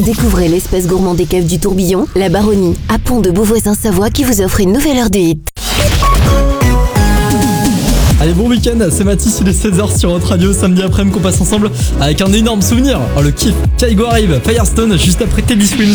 Découvrez l'espace gourmand des caves du Tourbillon, la Baronnie, à Pont de Beauvoisin-Savoie qui vous offre une nouvelle heure de hit. Allez, bon week-end, c'est Mathis, il est 16h sur votre radio, samedi après-midi qu'on passe ensemble avec un énorme souvenir. Oh, le kiff, Kaigo arrive, Firestone, juste après Teddy Swims.